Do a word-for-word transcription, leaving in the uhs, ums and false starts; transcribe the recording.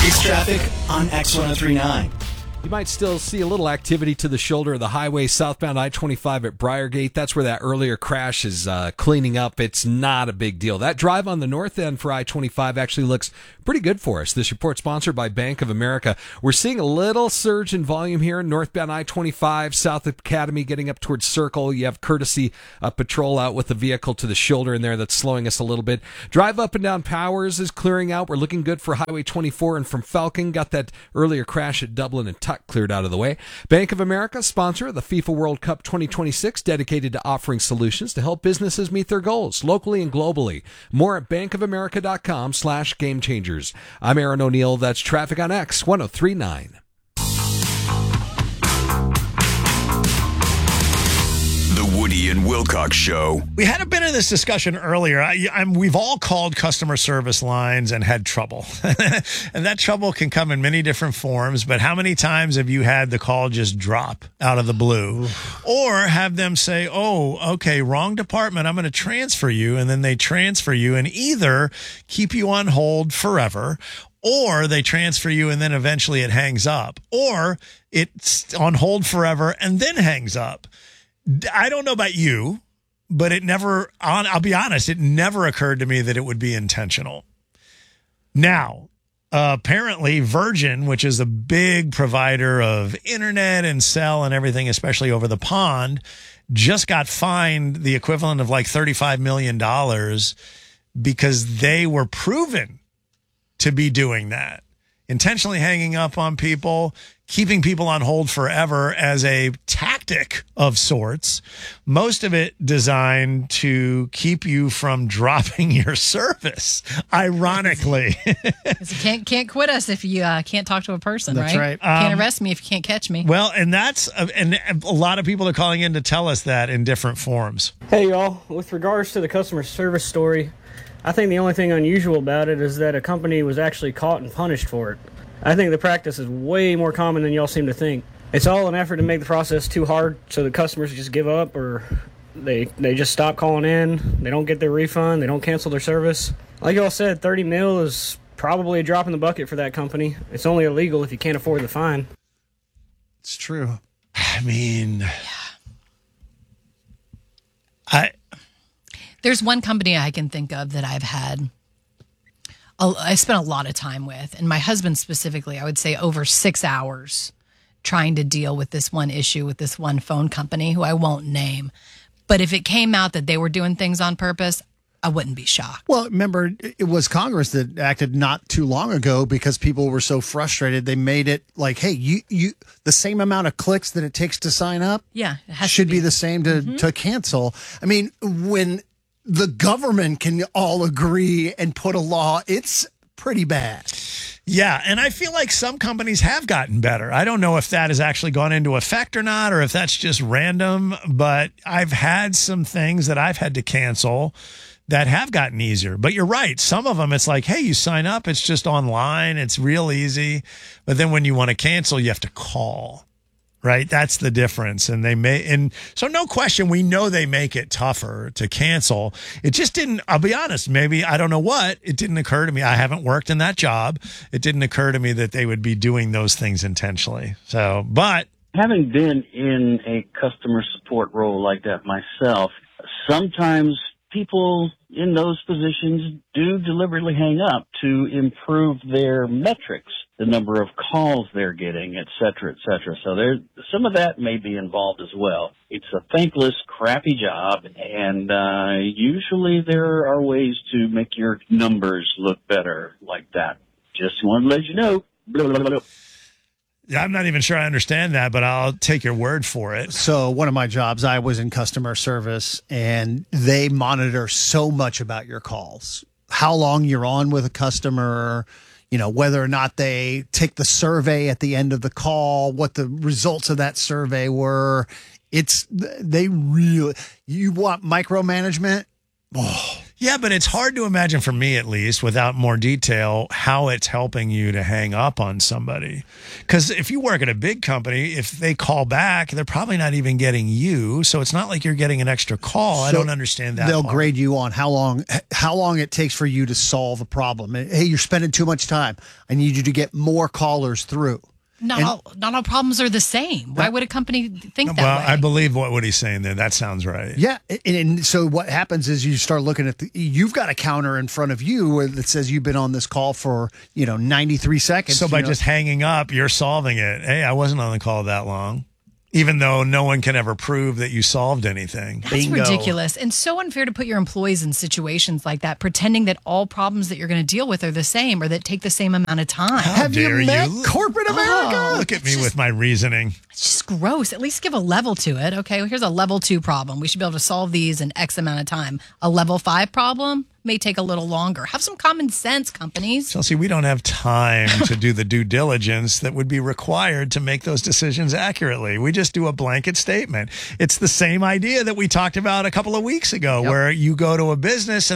It's traffic on X one oh three point nine. You might still see a little activity to the shoulder of the highway southbound I twenty-five at Briargate. That's where that earlier crash is uh, cleaning up. It's not a big deal. That drive on the north end for I twenty-five actually looks pretty good for us. This report sponsored by Bank of America. We're seeing a little surge in volume here. Northbound I twenty-five, South Academy getting up towards Circle. You have courtesy uh, patrol out with the vehicle to the shoulder in there that's slowing us a little bit. Drive up and down Powers is clearing out. We're looking good for Highway twenty-four, and from Falcon, got that earlier crash at Dublin and Tuck cleared out of the way. Bank of America, sponsor of the FIFA World Cup twenty twenty-six, dedicated to offering solutions to help businesses meet their goals locally and globally. More at bankofamerica.com slash game changers. I'm Aaron O'Neill. That's traffic on X one oh three point nine. The Woody and Wilcox Show. We had a bit of this discussion earlier. I, I'm, we've all called customer service lines and had trouble. And that trouble can come in many different forms, but how many times have you had the call just drop out of the blue? Oof. Or have them say, oh, okay, wrong department, I'm going to transfer you, and then they transfer you and either keep you on hold forever, or they transfer you and then eventually it hangs up, or it's on hold forever and then hangs up. I don't know about you, but it never, I'll be honest, it never occurred to me that it would be intentional. Now, uh, apparently Virgin, which is a big provider of internet and cell and everything, especially over the pond, just got fined the equivalent of like thirty-five million dollars because they were proven to be doing that. Intentionally hanging up on people, keeping people on hold forever as a tactic of sorts. Most of it designed to keep you from dropping your service, ironically. You can't, can't quit us if you uh, can't talk to a person, That's right? right. Can't um, arrest me if you can't catch me. Well, and that's, uh, and a lot of people are calling in to tell us that in different forms. Hey, y'all. With regards to the customer service story, I think the only thing unusual about it is that a company was actually caught and punished for it. I think the practice is way more common than y'all seem to think. It's all an effort to make the process too hard so the customers just give up or they they just stop calling in, they don't get their refund, they don't cancel their service. Like y'all said, thirty mil is probably a drop in the bucket for that company. It's only illegal if you can't afford the fine. It's true. I mean, yeah. I... There's one company I can think of that I've had, I spent a lot of time with, and my husband specifically, I would say over six hours trying to deal with this one issue with this one phone company who I won't name. But if it came out that they were doing things on purpose, I wouldn't be shocked. Well, remember, it was Congress that acted not too long ago because people were so frustrated. They made it like, hey, you, you the same amount of clicks that it takes to sign up yeah, it has should to be. be the same to, mm-hmm. to cancel. I mean, when the government can all agree and put a law, it's pretty bad. Yeah, and I feel like some companies have gotten better. I don't know if that has actually gone into effect or not, or if that's just random, but I've had some things that I've had to cancel that have gotten easier. But you're right. Some of them, it's like, hey, you sign up, it's just online, it's real easy. But then when you want to cancel, you have to call. Right. That's the difference. And they may, and so no question, we know they make it tougher to cancel. It just didn't, I'll be honest, maybe, I don't know what, it didn't occur to me. I haven't worked in that job. It didn't occur to me that they would be doing those things intentionally. So, but having been in a customer support role like that myself, sometimes people in those positions do deliberately hang up to improve their metrics, the number of calls they're getting, et cetera, et cetera. So there, some of that may be involved as well. It's a thankless, crappy job, and uh, usually there are ways to make your numbers look better like that. Just want to let you know. Blah, blah, blah, blah. Yeah, I'm not even sure I understand that, but I'll take your word for it. So one of my jobs, I was in customer service, and they monitor so much about your calls, how long you're on with a customer, you know, whether or not they take the survey at the end of the call, what the results of that survey were. It's, they really, you want micromanagement? Oh. Yeah, but it's hard to imagine, for me at least, without more detail, how it's helping you to hang up on somebody. Because if you work at a big company, if they call back, they're probably not even getting you. So it's not like you're getting an extra call. I So don't understand that. They'll part. grade you on how long how long it takes for you to solve a problem. Hey, you're spending too much time. I need you to get more callers through. Not And- all, not all problems are the same. Why would a company think that Well, way? I believe what, what he's saying there. That sounds right. Yeah, and, and so what happens is you start looking at the. You've got a counter in front of you that says you've been on this call for you know ninety-three seconds. So by you know. just hanging up, you're solving it. Hey, I wasn't on the call that long. Even though no one can ever prove that you solved anything. That's Bingo. ridiculous and so unfair to put your employees in situations like that, pretending that all problems that you're going to deal with are the same or that take the same amount of time. Have you dare met you. corporate America? Oh, Look at me it's just- with my reasoning. It's just gross. At least give a level to it. Okay, well, here's a level two problem. We should be able to solve these in X amount of time. A level five problem may take a little longer. Have some common sense, companies. Chelsea, we don't have time to do the due diligence that would be required to make those decisions accurately. We just do a blanket statement. It's the same idea that we talked about a couple of weeks ago, Yep. where you go to a business and